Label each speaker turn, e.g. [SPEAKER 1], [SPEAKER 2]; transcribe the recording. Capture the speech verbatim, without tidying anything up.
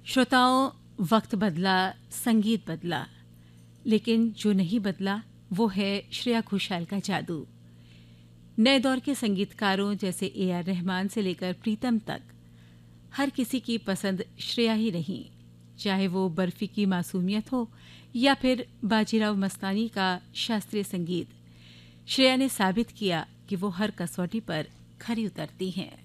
[SPEAKER 1] श्रोताओं, वक्त बदला, संगीत बदला, लेकिन जो नहीं बदला वो है श्रेया घोषाल का जादू। नए दौर के संगीतकारों जैसे ए आर रहमान से लेकर प्रीतम तक हर किसी की पसंद श्रेया ही रही, चाहे वो बर्फी की मासूमियत हो या फिर बाजीराव मस्तानी का शास्त्रीय संगीत। श्रेया ने साबित किया कि वो हर कसौटी पर खरी उतरती हैं।